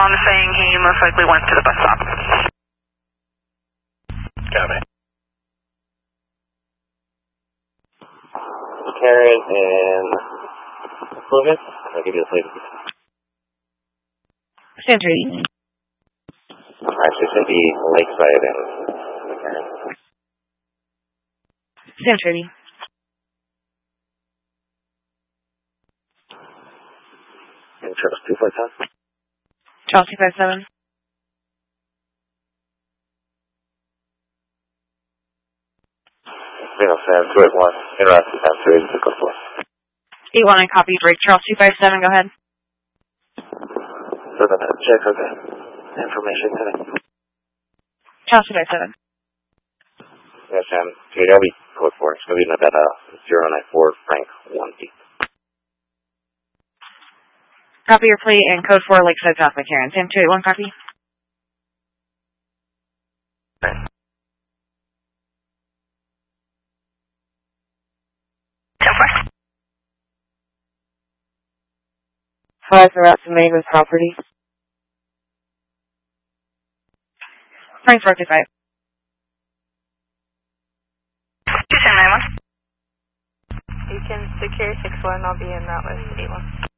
on saying he most likely went to the bus stop. Copy. Karen and Logan, I'll give you the plate. Sandra. Actually, it should be Lakeside and Karen. Sandra. And Charles 257. Charles 257. Sam 281. Interactive Sam 286 code 4. 81 and copy break. Charles 257, go ahead. So then check, okay. Information today. Charles 257. Yes, Sam. KW code 4. It's going to be Nevada 094 Frank 1D. Copy your plate and code 4 Lakeside South McCarran. Sam 281, copy. Okay. Flies around to Mavis property. Frank 425. 279. You can secure 6-1. I'll be in that with 8-1.